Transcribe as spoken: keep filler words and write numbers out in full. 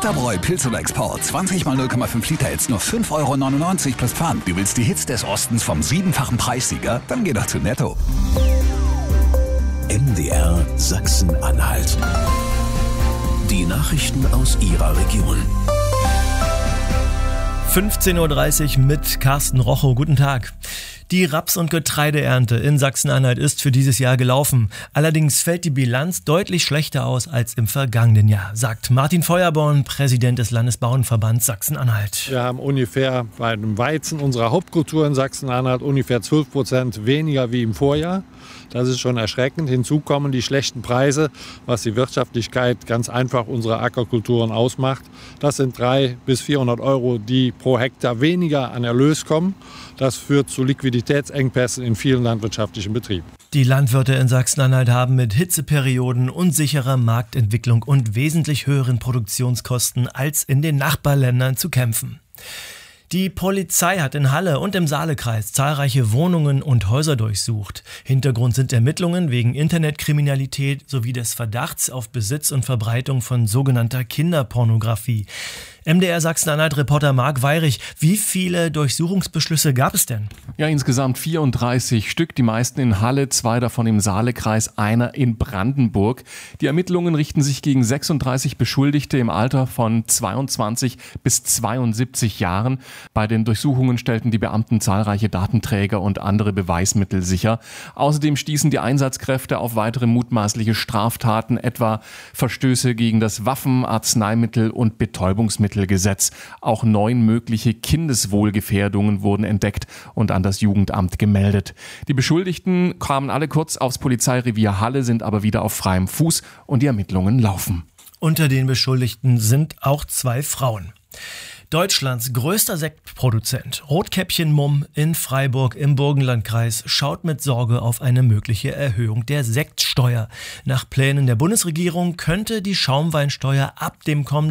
Osterbräu Pilz oder Export. zwanzig mal null Komma fünf Liter, jetzt nur fünf Euro neunundneunzig plus Pfand. Du willst die Hits des Ostens vom siebenfachen Preissieger? Dann geh doch zu Netto. M D R Sachsen-Anhalt. Die Nachrichten aus Ihrer Region. fünfzehn Uhr dreißig mit Carsten Rochow. Guten Tag. Die Raps- und Getreideernte in Sachsen-Anhalt ist für dieses Jahr gelaufen. Allerdings fällt die Bilanz deutlich schlechter aus als im vergangenen Jahr, sagt Martin Feuerborn, Präsident des Landesbauernverbands Sachsen-Anhalt. Wir haben ungefähr bei dem Weizen unserer Hauptkultur in Sachsen-Anhalt ungefähr zwölf Prozent weniger wie im Vorjahr. Das ist schon erschreckend. Hinzu kommen die schlechten Preise, was die Wirtschaftlichkeit ganz einfach unserer Ackerkulturen ausmacht. Das sind dreihundert bis vierhundert Euro, die pro Hektar weniger an Erlös kommen. Das führt zu Liquiditätsengpässen in vielen landwirtschaftlichen Betrieben. Die Landwirte in Sachsen-Anhalt haben mit Hitzeperioden, unsicherer Marktentwicklung und wesentlich höheren Produktionskosten als in den Nachbarländern zu kämpfen. Die Polizei hat in Halle und im Saalekreis zahlreiche Wohnungen und Häuser durchsucht. Hintergrund sind Ermittlungen wegen Internetkriminalität sowie des Verdachts auf Besitz und Verbreitung von sogenannter Kinderpornografie. M D R Sachsen-Anhalt-Reporter Marc Weyrich, wie viele Durchsuchungsbeschlüsse gab es denn? Ja, insgesamt vierunddreißig Stück, die meisten in Halle, zwei davon im Saalekreis, einer in Brandenburg. Die Ermittlungen richten sich gegen sechsunddreißig Beschuldigte im Alter von zweiundzwanzig bis zweiundsiebzig Jahren. Bei den Durchsuchungen stellten die Beamten zahlreiche Datenträger und andere Beweismittel sicher. Außerdem stießen die Einsatzkräfte auf weitere mutmaßliche Straftaten, etwa Verstöße gegen das Waffen-, Arzneimittel- und Betäubungsmittelgesetz. Auch neun mögliche Kindeswohlgefährdungen wurden entdeckt und an das Jugendamt gemeldet. Die Beschuldigten kamen alle kurz aufs Polizeirevier Halle, sind aber wieder auf freiem Fuß und die Ermittlungen laufen. Unter den Beschuldigten sind auch zwei Frauen. Deutschlands größter Sektproduzent Rotkäppchen Mumm in Freiburg im Burgenlandkreis schaut mit Sorge auf eine mögliche Erhöhung der Sektsteuer. Nach Plänen der Bundesregierung könnte die Schaumweinsteuer ab dem kommenden